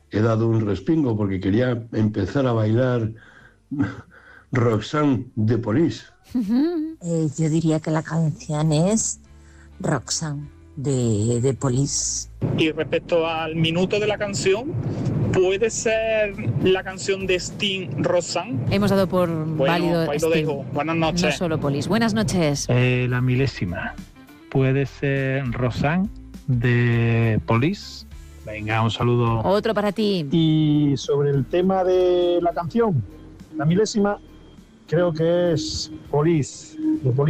he dado un respingo porque quería empezar a bailar Roxanne de Police. Yo diría que la canción es Roxanne de Police. Y respecto al minuto de la canción, ¿puede ser la canción de Sting, Roxanne? Hemos dado por válido pues lo Sting. dejo. Buenas noches. No solo Police. Buenas noches. La milésima. ¿Puede ser Roxanne de Police? Venga, un saludo. Otro para ti. Y sobre el tema de la canción, la milésima, creo que es Police,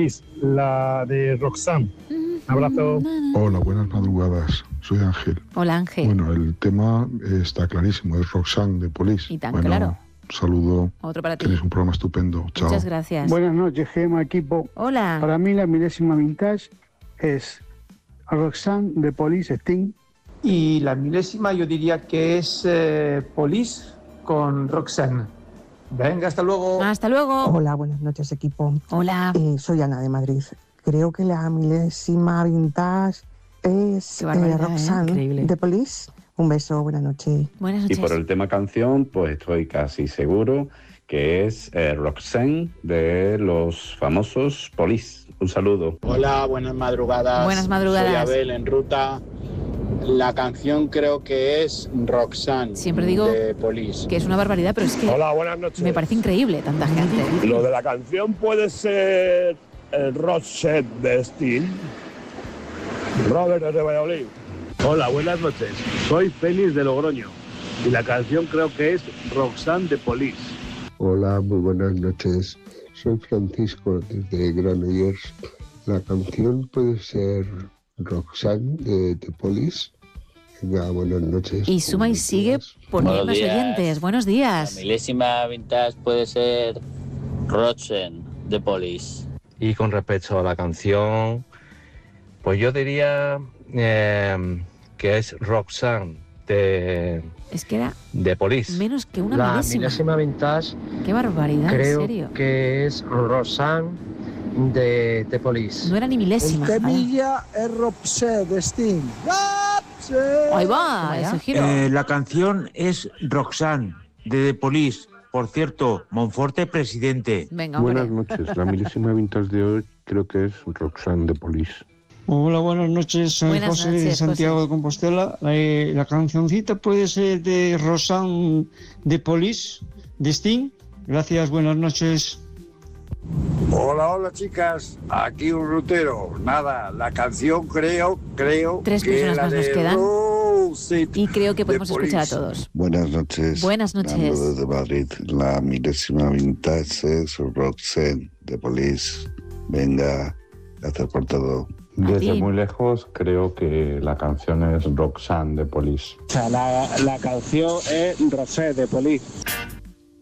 la de Roxanne. Un abrazo. Hola, buenas madrugadas. Soy Ángel. Hola, Ángel. Bueno, el tema está clarísimo, es Roxanne de Police. Y tan claro. Saludo. Otro para ti. Tenéis un programa estupendo. Chao. Muchas gracias. Buenas noches, Gema, equipo. Hola. Para mí la milésima vintage es Roxanne de Police, Sting. Y la milésima yo diría que es Police con Roxanne. Venga, hasta luego. Hasta luego. Hola, buenas noches, equipo. Hola. Soy Ana de Madrid. Creo que la milésima vintage es Roxanne de Police. Un beso, buenas noches. Buenas noches. Y por el tema canción, pues estoy casi seguro que es Roxanne de los famosos Police. Un saludo. Hola, buenas madrugadas. Buenas madrugadas. Soy Abel en ruta. La canción creo que es Roxanne. Siempre digo de Police. que es una barbaridad, pero es que Hola, buenas noches. me parece increíble tanta gente. Lo de la canción puede ser el Roxette de Sting. Robert de Valladolid. Hola, buenas noches. Soy Félix de Logroño y la canción creo que es Roxanne de Police. Hola, muy buenas noches. Soy Francisco desde Granollers. La canción puede ser Roxanne de Police. Venga, buenas noches. Y suma y sigue poniendo los oyentes. Buenos días. La milésima vintage puede ser Roxanne de Police. Y con respecto a la canción, pues yo diría que es Roxanne es que era de Police. menos que una la milésima. milésima vintage. Qué barbaridad, creo en serio. Que es Roxanne de Police. No era ni milésima. El temilla es Roxette de Sting. Ahí va, ese giro. La canción es Roxanne de The Police. Por cierto, Monforte presidente. Venga, buenas noches. La milésima vintage de hoy creo que es Roxanne de Police. Hola, buenas noches. Soy Buenas José noches, de Santiago José. de Compostela. La cancioncita puede ser de Roxanne de Police, de Sting. Gracias, buenas noches. Hola chicas, aquí un rutero. Nada, la canción creo Tres que personas la más nos de quedan. Roxette Y creo que de podemos escuchar a Police. todos. Buenas noches. Buenas noches. Hablando desde Madrid, la milésima vintage es Roxanne de Police. Venga, gracias por todo. Desde muy lejos creo que la canción es Roxanne de Police. O sea, la canción es Roxette de Police.